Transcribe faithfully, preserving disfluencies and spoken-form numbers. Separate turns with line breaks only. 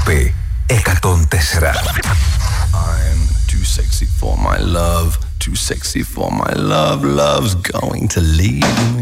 Ευρώπη εκατόν τέσσερα.
I'm too sexy for my love, too sexy for my love, love's going to leave me.